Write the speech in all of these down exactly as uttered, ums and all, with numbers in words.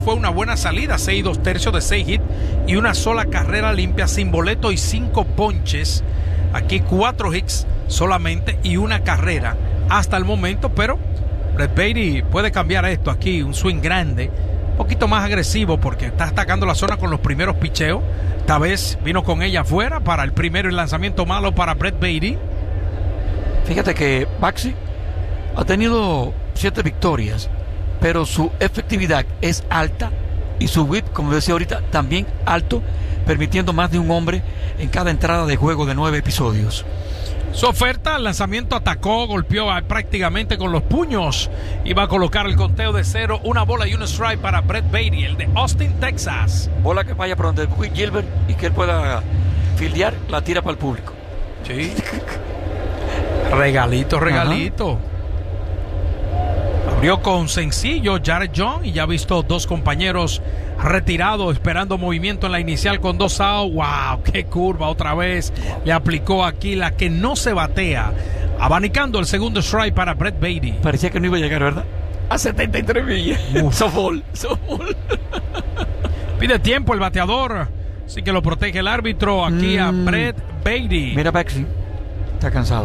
Fue una buena salida, seis y dos tercios de seis hits y una sola carrera limpia sin boleto y cinco ponches. Aquí cuatro hits solamente y una carrera hasta el momento, pero Brett Baty puede cambiar esto aquí, un swing grande, un poquito más agresivo porque está atacando la zona con los primeros picheos. Esta vez vino con ella afuera para el primero y lanzamiento malo para Brett Baty. Fíjate que Baxi ha tenido siete victorias, pero su efectividad es alta y su whip, como decía ahorita, también alto, permitiendo más de un hombre en cada entrada de juego de nueve episodios. Su oferta, el lanzamiento atacó, golpeó prácticamente con los puños. Iba a colocar el conteo de cero, una bola y un strike para Brett Baty, el de Austin, Texas. Bola que vaya por donde Gilbert y que él pueda fildear, la tira para el público. Sí. Regalito, regalito. Ajá. Abrió con sencillo Jared Young y ya ha visto dos compañeros retirados esperando movimiento en la inicial con dos outs. ¡Wow! ¡Qué curva! Otra vez le aplicó aquí la que no se batea, abanicando el segundo strike para Brett Baty. Parecía que no iba a llegar, ¿verdad? A setenta y tres millas. Softball, softball. Pide tiempo el bateador, así que lo protege el árbitro aquí mm. a Brett Baty. Mira, Baxi está cansado.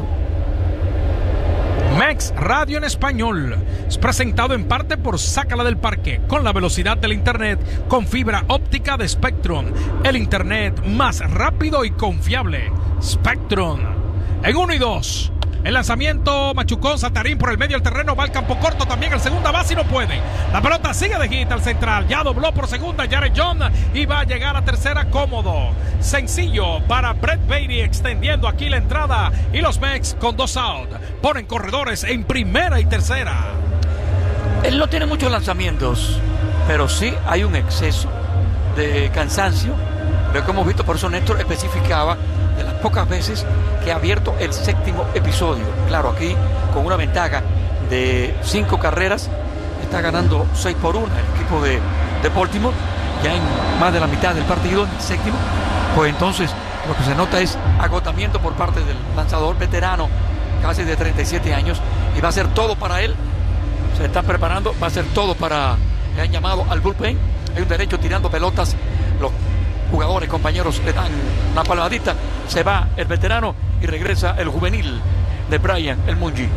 Mex Radio en Español es presentado en parte por Sácala del Parque, con la velocidad del internet con fibra óptica de Spectrum, el internet más rápido y confiable. Spectrum. En uno y dos, el lanzamiento, machucón, saltarín por el medio del terreno, va al campo corto también, el segunda base y no puede. La pelota sigue de hit al central, ya dobló por segunda Jared Young y va a llegar a tercera cómodo. Sencillo para Brett Baty, extendiendo aquí la entrada y los Mex con dos out ponen corredores en primera y tercera. Él no tiene muchos lanzamientos, pero sí hay un exceso de cansancio, lo que hemos visto. Por eso Néstor especificaba de las pocas veces que ha abierto el séptimo episodio. Claro, aquí con una ventaja de cinco carreras está ganando seis por uno el equipo de, de Baltimore, ya en más de la mitad del partido, en el séptimo. Pues entonces lo que se nota es agotamiento por parte del lanzador veterano, casi de treinta y siete años, y va a ser todo para él. Se están preparando, va a ser todo para, le han llamado al bullpen. Hay un derecho tirando pelotas, los jugadores, compañeros le dan una palmadita, se va el veterano y regresa el juvenil de Brian, el Mungi.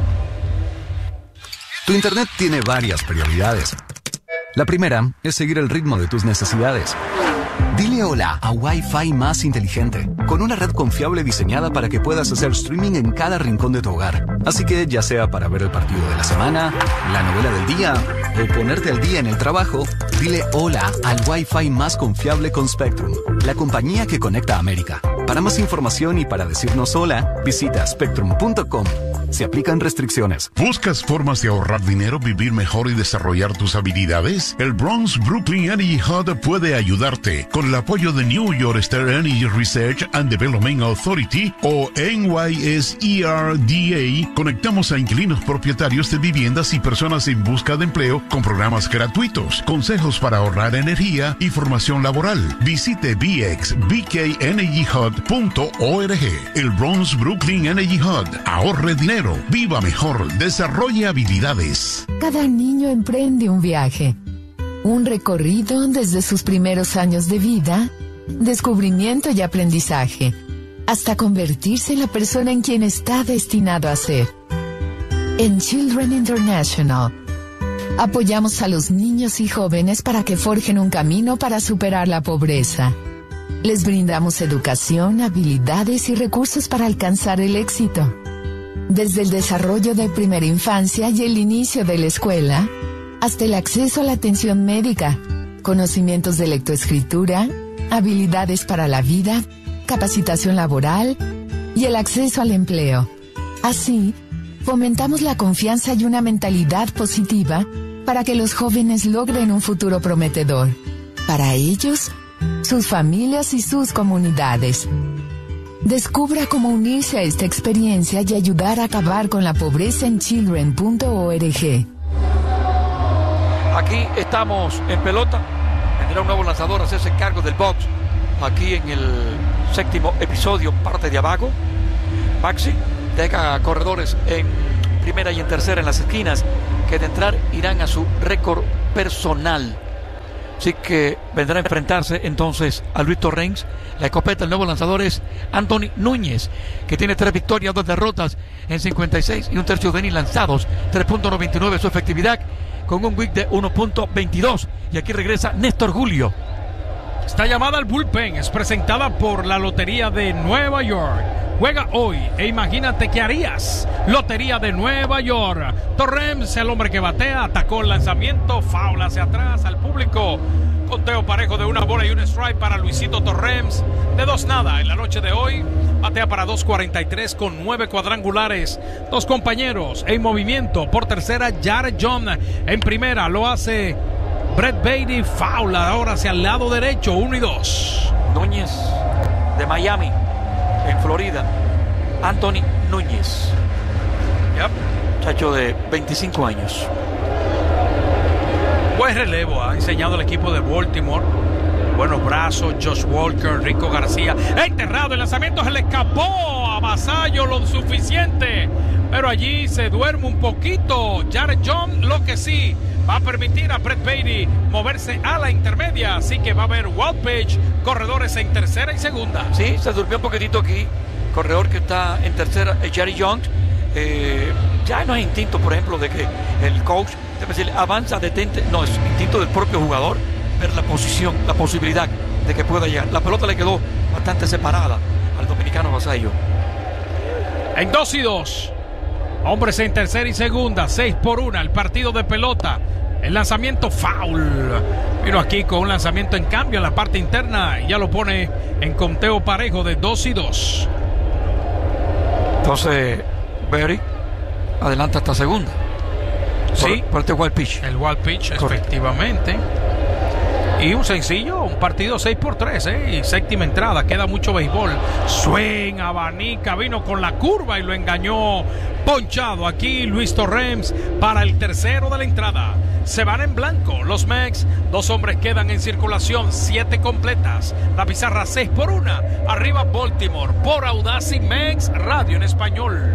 Tu internet tiene varias prioridades. La primera es seguir el ritmo de tus necesidades. Dile hola a Wi-Fi más inteligente, con una red confiable diseñada para que puedas hacer streaming en cada rincón de tu hogar. Así que ya sea para ver el partido de la semana, la novela del día o ponerte al día en el trabajo, dile hola al Wi-Fi más confiable con Spectrum, la compañía que conecta a América. Para más información y para decirnos hola, visita spectrum punto com. Se aplican restricciones. ¿Buscas formas de ahorrar dinero, vivir mejor y desarrollar tus habilidades? El Bronx Brooklyn Energy Hub puede ayudarte. Con el apoyo de New York State Energy Research and Development Authority o N Y S E R D A, conectamos a inquilinos propietarios de viviendas y personas en busca de empleo con programas gratuitos, consejos para ahorrar energía y formación laboral. Visite b x b k energy hub punto org. El Bronx Brooklyn Energy Hub. Ahorre dinero. Viva mejor, desarrolle habilidades. Cada niño emprende un viaje, un recorrido desde sus primeros años de vida, descubrimiento y aprendizaje, hasta convertirse en la persona en quien está destinado a ser. En Children International, apoyamos a los niños y jóvenes para que forjen un camino para superar la pobreza. Les brindamos educación, habilidades y recursos para alcanzar el éxito. Desde el desarrollo de primera infancia y el inicio de la escuela, hasta el acceso a la atención médica, conocimientos de lectoescritura, habilidades para la vida, capacitación laboral y el acceso al empleo. Así, fomentamos la confianza y una mentalidad positiva para que los jóvenes logren un futuro prometedor, para ellos, sus familias y sus comunidades. Descubra cómo unirse a esta experiencia y ayudar a acabar con la pobreza en children punto org. Aquí estamos en pelota. Vendrá un nuevo lanzador a hacerse cargo del box. Aquí en el séptimo episodio, parte de abajo. Maxi deja corredores en primera y en tercera en las esquinas, que de entrar irán a su récord personal. Así que vendrá a enfrentarse entonces a Luis Torrens. La escopeta, el nuevo lanzador es Anthony Núñez, que tiene tres victorias, dos derrotas en cincuenta y seis y un tercio de innings lanzados, tres punto noventa y nueve su efectividad, con un whip de uno punto veintidós. Y aquí regresa Néstor Julio. Esta llamada al bullpen es presentada por la Lotería de Nueva York. Juega hoy e imagínate qué harías. Lotería de Nueva York. Torrens, el hombre que batea, atacó el lanzamiento, foul hacia atrás al público. Conteo parejo de una bola y un strike para Luisito Torrens. De dos nada en la noche de hoy. Batea para dos cuarenta y tres con nueve cuadrangulares. Dos compañeros en movimiento. Por tercera, Jared John. En primera lo hace Brett Baty. Foul ahora hacia el lado derecho. Uno y dos. Núñez de Miami, en Florida. Anthony Núñez. Yep. Muchacho de veinticinco años. Buen relevo ha enseñado el equipo de Baltimore. Buenos brazos, Josh Walker, Rico García. Enterrado, el lanzamiento se le escapó a Vasallo lo suficiente. Pero allí se duerme un poquito Jared John, lo que sí va a permitir a Brett Baty moverse a la intermedia. Así que va a haber wild pitch, corredores en tercera y segunda. Sí, se durmió un poquitito aquí. Corredor que está en tercera, Jared John. Eh, ya no es instinto, por ejemplo, de que el coach debe decirle avanza, detente. No, es instinto del propio jugador ver la posición, la posibilidad de que pueda llegar. La pelota le quedó bastante separada al dominicano Vasallo. En dos y dos, hombres en tercera y segunda, seis por una, el partido de pelota. El lanzamiento foul. Pero aquí con un lanzamiento en cambio en la parte interna, ya lo pone en conteo parejo de dos y dos. Entonces Berry adelanta hasta segunda. Sí, por, por este wild pitch. El wild pitch, correcto, efectivamente. Y un sencillo, un partido seis por tres, ¿eh? Y séptima entrada, queda mucho béisbol. Swing, abanica, vino con la curva y lo engañó. Ponchado aquí Luis Torrens para el tercero de la entrada. Se van en blanco los Mex. Dos hombres quedan en circulación, siete completas. La pizarra seis por una. Arriba Baltimore por Audacy Mex Radio en español.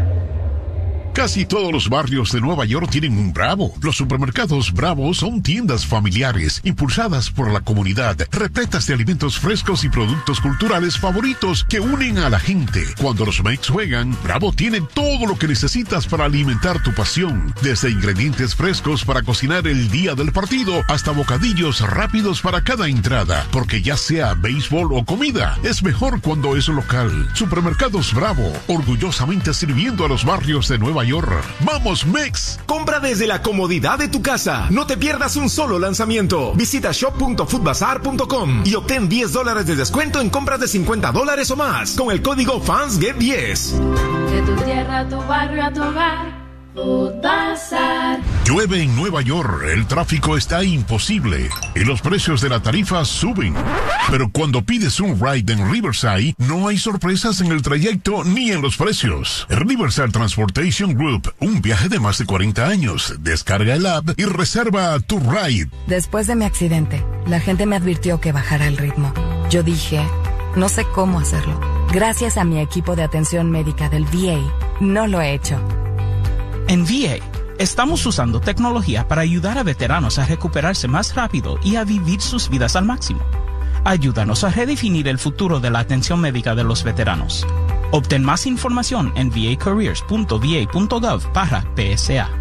Casi todos los barrios de Nueva York tienen un Bravo. Los supermercados Bravo son tiendas familiares, impulsadas por la comunidad, repletas de alimentos frescos y productos culturales favoritos que unen a la gente. Cuando los Mex juegan, Bravo tiene todo lo que necesitas para alimentar tu pasión. Desde ingredientes frescos para cocinar el día del partido, hasta bocadillos rápidos para cada entrada. Porque ya sea béisbol o comida, es mejor cuando es local. Supermercados Bravo, orgullosamente sirviendo a los barrios de Nueva York. ¡Vamos, Mex! Compra desde la comodidad de tu casa. No te pierdas un solo lanzamiento. Visita shop punto food bazaar punto com y obtén diez dólares de descuento en compras de cincuenta dólares o más con el código fans get diez. De tu tierra a tu barrio a tu hogar, Food Bazaar. Llueve en Nueva York, el tráfico está imposible y los precios de la tarifa suben. Pero cuando pides un ride en Riverside, no hay sorpresas en el trayecto ni en los precios. Riverside Transportation Group, un viaje de más de cuarenta años. Descarga el app y reserva tu ride. Después de mi accidente, la gente me advirtió que bajara el ritmo. Yo dije, no sé cómo hacerlo. Gracias a mi equipo de atención médica del V A, no lo he hecho. En V A, estamos usando tecnología para ayudar a veteranos a recuperarse más rápido y a vivir sus vidas al máximo. Ayúdanos a redefinir el futuro de la atención médica de los veteranos. Obtén más información en v a careers punto v a punto gov barra P S A.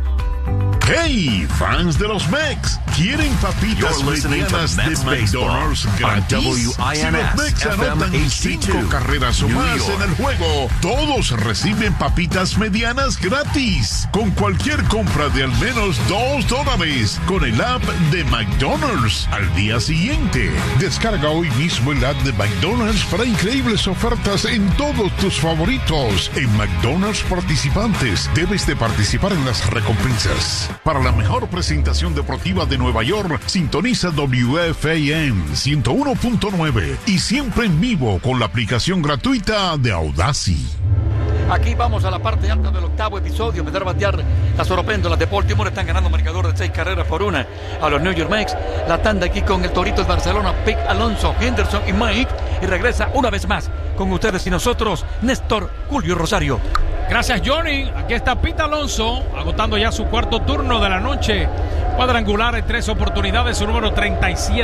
¡Hey, fans de los Mex! ¿Quieren papitas medianas de McDonald's gratis? Si los Mex anotan cinco carreras o más en el juego, todos reciben papitas medianas gratis. Con cualquier compra de al menos dos dólares con el app de McDonald's al día siguiente. Descarga hoy mismo el app de McDonald's para increíbles ofertas en todos tus favoritos. En McDonald's participantes, debes de participar en las recompensas. Para la mejor presentación deportiva de Nueva York, sintoniza W F A M ciento uno punto nueve y siempre en vivo con la aplicación gratuita de Audacy. Aquí vamos a la parte alta del octavo episodio. Empezar a batear las oropéndolas de Baltimore. Están ganando marcador de seis carreras por una a los New York Mets. La tanda aquí con el Torito de Barcelona, Pete Alonso, Henderson y Mike. Y regresa una vez más con ustedes y nosotros, Néstor Julio Rosario. Gracias, Johnny. Aquí está Pete Alonso, agotando ya su cuarto turno de la noche. Cuadrangular en tres oportunidades, su número treinta y siete.